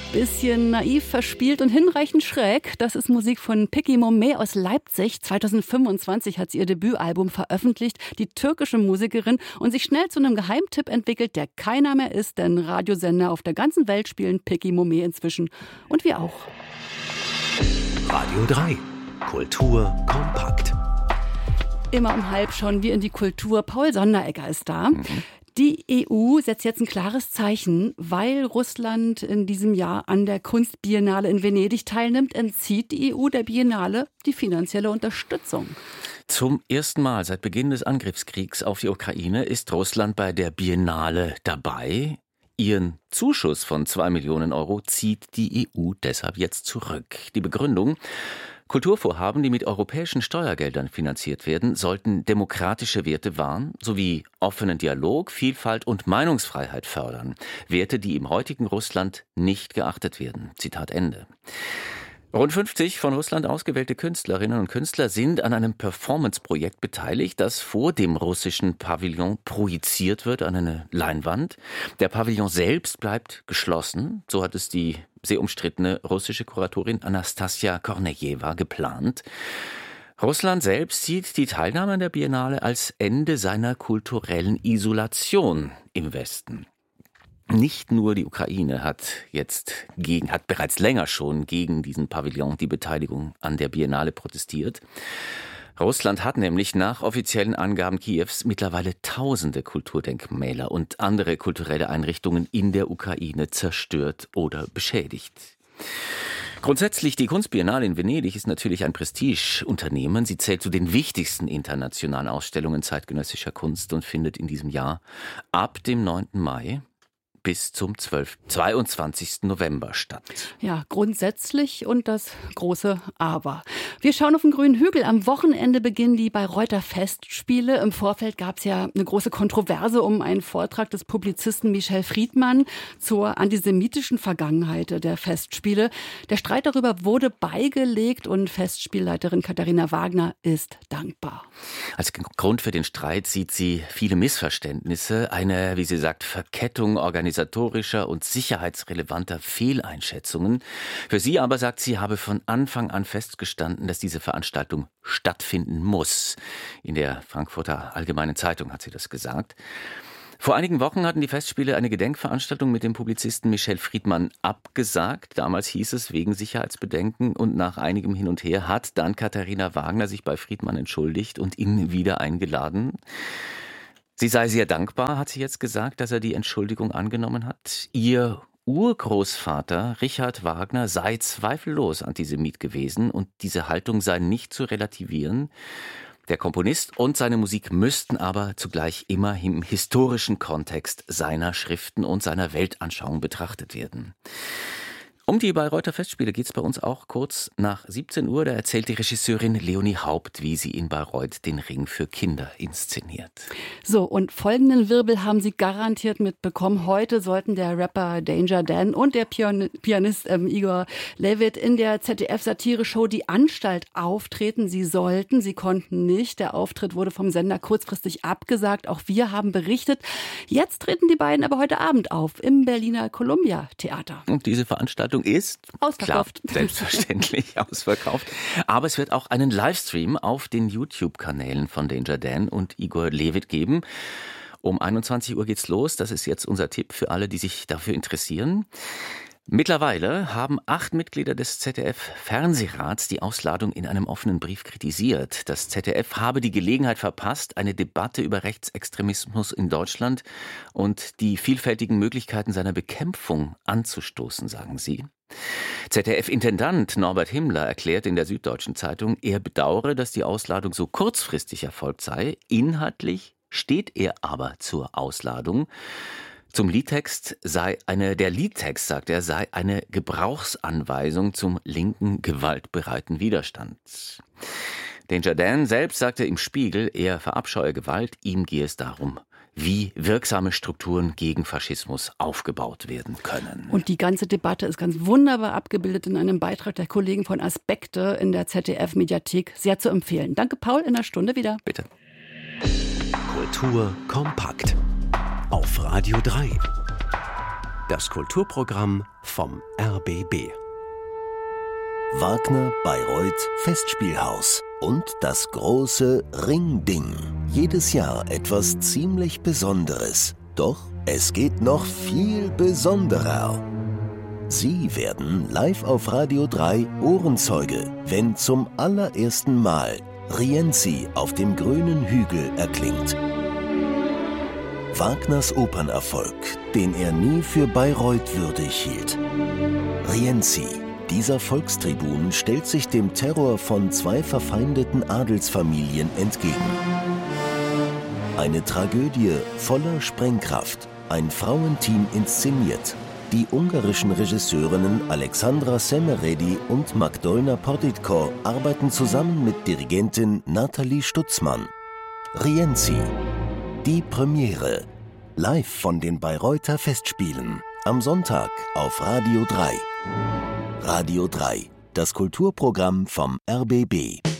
Bisschen naiv, verspielt und hinreichend schräg. Das ist Musik von Picki Momay aus Leipzig. 2025 hat sie ihr Debütalbum veröffentlicht, die türkische Musikerin, und sich schnell zu einem Geheimtipp entwickelt, der keiner mehr ist, denn Radiosender auf der ganzen Welt spielen Picki Momay inzwischen. Und wir auch. Radio 3. Kultur kompakt. Immer um halb schauen wir in die Kultur. Paul Sonderegger ist da. Die EU setzt jetzt ein klares Zeichen. Weil Russland in diesem Jahr an der Kunstbiennale in Venedig teilnimmt, entzieht die EU der Biennale die finanzielle Unterstützung. Zum ersten Mal seit Beginn des Angriffskriegs auf die Ukraine ist Russland bei der Biennale dabei. Ihren Zuschuss von 2 Millionen Euro zieht die EU deshalb jetzt zurück. Die Begründung: Kulturvorhaben, die mit europäischen Steuergeldern finanziert werden, sollten demokratische Werte wahren, sowie offenen Dialog, Vielfalt und Meinungsfreiheit fördern. Werte, die im heutigen Russland nicht geachtet werden. Zitat Ende. Rund 50 von Russland ausgewählte Künstlerinnen und Künstler sind an einem Performance-Projekt beteiligt, das vor dem russischen Pavillon projiziert wird an eine Leinwand. Der Pavillon selbst bleibt geschlossen, so hat es die sehr umstrittene russische Kuratorin Anastasia Kornejewa geplant. Russland selbst sieht die Teilnahme an der Biennale als Ende seiner kulturellen Isolation im Westen. Nicht nur die Ukraine hat bereits länger schon gegen diesen Pavillon, die Beteiligung an der Biennale, protestiert. Russland hat nämlich nach offiziellen Angaben Kiews mittlerweile tausende Kulturdenkmäler und andere kulturelle Einrichtungen in der Ukraine zerstört oder beschädigt. Grundsätzlich, die Kunstbiennale in Venedig ist natürlich ein Prestigeunternehmen. Sie zählt zu den wichtigsten internationalen Ausstellungen zeitgenössischer Kunst und findet in diesem Jahr ab dem 9. Mai bis zum 22. November statt. Ja, grundsätzlich und das große Aber. Wir schauen auf den grünen Hügel. Am Wochenende beginnen die Bayreuther Festspiele. Im Vorfeld gab es ja eine große Kontroverse um einen Vortrag des Publizisten Michel Friedmann zur antisemitischen Vergangenheit der Festspiele. Der Streit darüber wurde beigelegt und Festspielleiterin Katharina Wagner ist dankbar. Als Grund für den Streit sieht sie viele Missverständnisse, eine, wie sie sagt, Verkettung organisatorischer und sicherheitsrelevanter Fehleinschätzungen. Für sie aber, sagt sie, habe von Anfang an festgestanden, dass diese Veranstaltung stattfinden muss. In der Frankfurter Allgemeinen Zeitung hat sie das gesagt. Vor einigen Wochen hatten die Festspiele eine Gedenkveranstaltung mit dem Publizisten Michel Friedmann abgesagt. Damals hieß es wegen Sicherheitsbedenken, und nach einigem Hin und Her hat dann Katharina Wagner sich bei Friedmann entschuldigt und ihn wieder eingeladen. Sie sei sehr dankbar, hat sie jetzt gesagt, dass er die Entschuldigung angenommen hat. Ihr Urgroßvater Richard Wagner sei zweifellos Antisemit gewesen und diese Haltung sei nicht zu relativieren. Der Komponist und seine Musik müssten aber zugleich immer im historischen Kontext seiner Schriften und seiner Weltanschauung betrachtet werden. Um die Bayreuther Festspiele geht es bei uns auch kurz nach 17 Uhr. Da erzählt die Regisseurin Leonie Haupt, wie sie in Bayreuth den Ring für Kinder inszeniert. So, und folgenden Wirbel haben Sie garantiert mitbekommen. Heute sollten der Rapper Danger Dan und der Pianist Igor Levit in der ZDF-Satire-Show Die Anstalt auftreten. Sie konnten nicht. Der Auftritt wurde vom Sender kurzfristig abgesagt. Auch wir haben berichtet. Jetzt treten die beiden aber heute Abend auf im Berliner Columbia Theater. Und diese Veranstaltung ist ausverkauft. Klar, selbstverständlich ausverkauft. Aber es wird auch einen Livestream auf den YouTube-Kanälen von Danger Dan und Igor Levit geben. Um 21 Uhr geht's los. Das ist jetzt unser Tipp für alle, die sich dafür interessieren. Mittlerweile haben 8 Mitglieder des ZDF-Fernsehrats die Ausladung in einem offenen Brief kritisiert. Das ZDF habe die Gelegenheit verpasst, eine Debatte über Rechtsextremismus in Deutschland und die vielfältigen Möglichkeiten seiner Bekämpfung anzustoßen, sagen sie. ZDF-Intendant Norbert Himmler erklärt in der Süddeutschen Zeitung, er bedauere, dass die Ausladung so kurzfristig erfolgt sei. Inhaltlich steht er aber zur Ausladung. Zum Liedtext sei sagt er, sei eine Gebrauchsanweisung zum linken, gewaltbereiten Widerstand. Danger Dan selbst sagte im Spiegel, er verabscheue Gewalt, ihm gehe es darum, wie wirksame Strukturen gegen Faschismus aufgebaut werden können. Und die ganze Debatte ist ganz wunderbar abgebildet in einem Beitrag der Kollegen von Aspekte in der ZDF-Mediathek. Sehr zu empfehlen. Danke, Paul, in einer Stunde wieder. Bitte. Kultur kompakt. Auf Radio 3. das Kulturprogramm vom RBB. Wagner Bayreuth Festspielhaus und das große Ringding. Jedes Jahr etwas ziemlich Besonderes. Doch es geht noch viel besonderer. Sie werden live auf Radio 3 Ohrenzeuge, wenn zum allerersten Mal Rienzi auf dem grünen Hügel erklingt. Wagners Opernerfolg, den er nie für Bayreuth würdig hielt. Rienzi. Dieser Volkstribun stellt sich dem Terror von 2 verfeindeten Adelsfamilien entgegen. Eine Tragödie voller Sprengkraft, ein Frauenteam inszeniert. Die ungarischen Regisseurinnen Alexandra Semeredi und Magdolna Portitko arbeiten zusammen mit Dirigentin Nathalie Stutzmann. Rienzi, die Premiere, live von den Bayreuther Festspielen, am Sonntag auf Radio 3. Radio 3, das Kulturprogramm vom RBB.